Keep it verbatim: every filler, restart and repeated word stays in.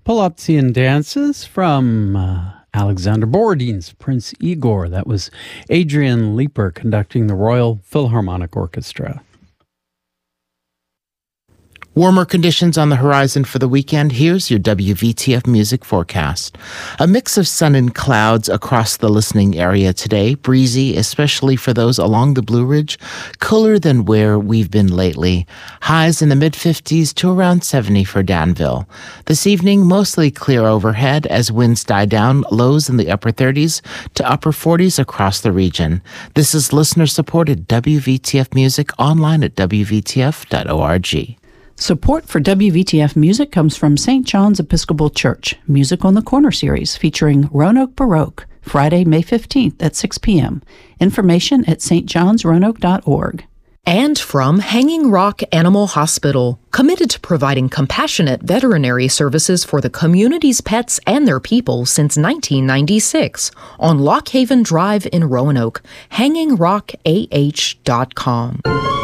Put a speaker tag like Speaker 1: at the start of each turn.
Speaker 1: Palazzian Dances from uh, Alexander Borodin's Prince Igor. That was Adrian Leeper conducting the Royal Philharmonic Orchestra.
Speaker 2: Warmer conditions on the horizon for the weekend. Here's your W V T F music forecast. A mix of sun and clouds across the listening area today. Breezy, especially for those along the Blue Ridge. Cooler than where we've been lately. Highs in the mid-fifties to around seventy for Danville. This evening, mostly clear overhead as winds die down. Lows in the upper thirties to upper forties across the region. This is listener-supported W V T F music online at w v t f dot org.
Speaker 3: Support for W V T F music comes from Saint John's Episcopal Church, Music on the Corner series featuring Roanoke Baroque, Friday, May fifteenth at six p.m. Information at s t johns roanoke dot org.
Speaker 4: And from Hanging Rock Animal Hospital, committed to providing compassionate veterinary services for the community's pets and their people since nineteen ninety-six. On Lock Haven Drive in Roanoke, hanging rock a h dot com.